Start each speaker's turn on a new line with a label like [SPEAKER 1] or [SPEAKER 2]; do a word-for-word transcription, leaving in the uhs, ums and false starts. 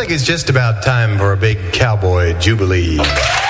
[SPEAKER 1] like it's just about time for a big cowboy jubilee.